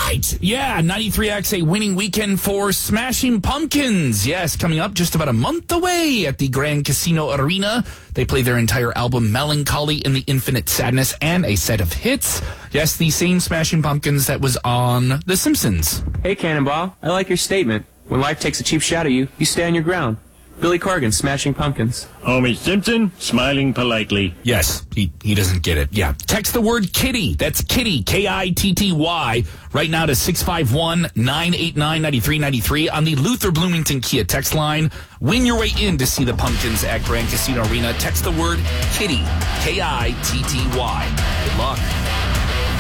right. Yeah, 93X, a winning weekend for Smashing Pumpkins. Yes, coming up just about a month away at the Grand Casino Arena. They play their entire album, Melancholy in the Infinite Sadness, and a set of hits. Yes, the same Smashing Pumpkins that was on The Simpsons. Hey, Cannonball, I like your statement. When life takes a cheap shot at you, you stand your ground. Billy Corgan, Smashing Pumpkins. Homie Simpson, smiling politely. Yes, he doesn't get it. Yeah. Text the word kitty. That's kitty, Kitty, right now to 651-989-9393 on the Luther Bloomington Kia text line. Win your way in to see the Pumpkins at Grand Casino Arena. Text the word kitty, Kitty. Good luck.